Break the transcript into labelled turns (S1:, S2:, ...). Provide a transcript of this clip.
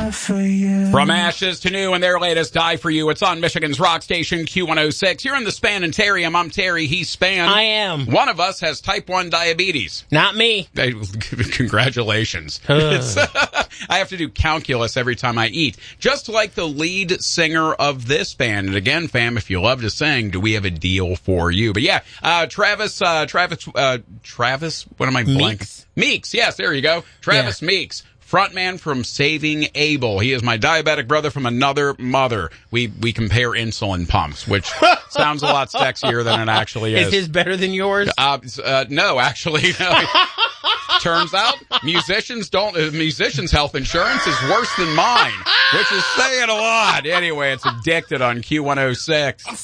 S1: die for you.
S2: From ashes to new and their latest Die For You. It's on Michigan's rock station Q106. You're in the Span and Terrium. I'm Terry. He's Span.
S3: I am.
S2: One of us has type 1 diabetes.
S3: Not me.
S2: Congratulations. I have to do calculus every time I eat. Just like the lead singer of this band. And again, fam, if you love to sing, do we have a deal for you? But yeah, Travis, what am I blanking? Meeks, yes, there you go. Travis Meeks. Frontman from Saving Abel. He is my diabetic brother from another mother. We compare insulin pumps, which sounds a lot sexier than it actually is.
S3: Is his better than yours?
S2: No, actually, no. Turns out musicians' health insurance is worse than mine, which is saying a lot. Anyway, it's Addicted on Q106.